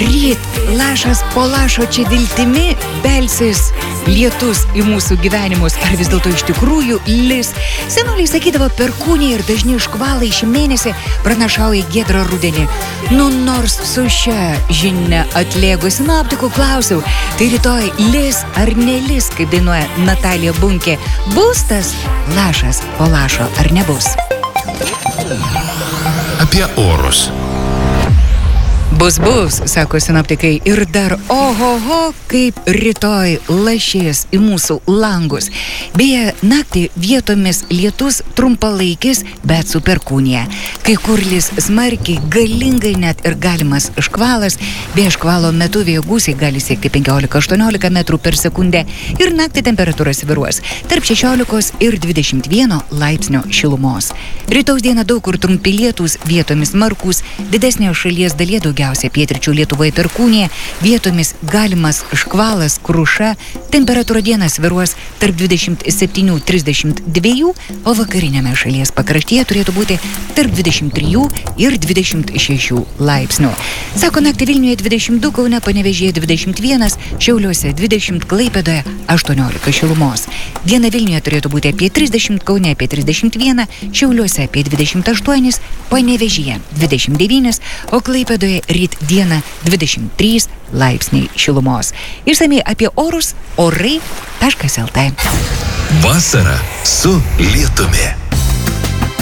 ryt lašas po lašo čia viltimi belsis lietus į mūsų gyvenimus, ar vis dėlto iš tikrųjų lis. Senoliai sakydavo perkūniai ir dažni škvalai šį mėnesį pranašauja giedrą rudenį. Nu nors su šia žinia atlėgus sinoptikų klausiau, tai rytoj lis ar nelis, kaip dainuoja Natalija Bunkė, bus tas lašas po lašo ar nebus? Apie orus. Bus, sako sinoptikai, ir dar ohoho, kaip rytoj lašės į mūsų langus. Beje, naktį vietomis lietus trumpalaikis, bet su perkūnija. Kai kur lis smarkiai, galingai net ir galimas škvalas. Beje, škvalo metu vėjo gūsiai gali siekti 15-18 metrų per sekundę ir naktį temperatūra svyruos tarp 16 ir 21 laipsnio šilumos. Rytaus dieną daug kur trumpi lietūs, vietomis smarkūs, didesnėje šalies dalyje daugiausia pietryčių Lietuvoje perkūnija, vietomis galimas škvalas, kruša, temperatūra dieną svyruos tarp 27-32, o vakarinėme šalies pakraštyje turėtų būti tarp 23 ir 26 laipsnių. Sako, naktį Vilniuje 22, Kaune, Panevėžyje 21, Šiauliuose 20, Klaipėdoje 18 šilumos. Diena Vilniuje turėtų būti apie 30, Kaune apie 31, Šiauliuose apie 28, Panevėžyje 29, o Klaipėdoje ryt dieną 23 laipsniai šilumos. Išsamiai apie orus orai.lt. Vasara su lietumi.